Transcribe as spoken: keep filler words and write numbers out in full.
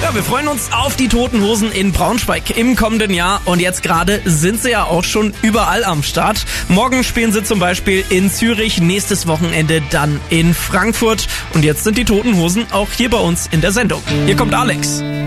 Ja, wir freuen uns auf die Toten Hosen in Braunschweig im kommenden Jahr und jetzt gerade sind sie ja auch schon überall am Start. Morgen spielen sie zum Beispiel in Zürich, nächstes Wochenende dann in Frankfurt und jetzt sind die Toten Hosen auch hier bei uns in der Sendung. Hier kommt Alex.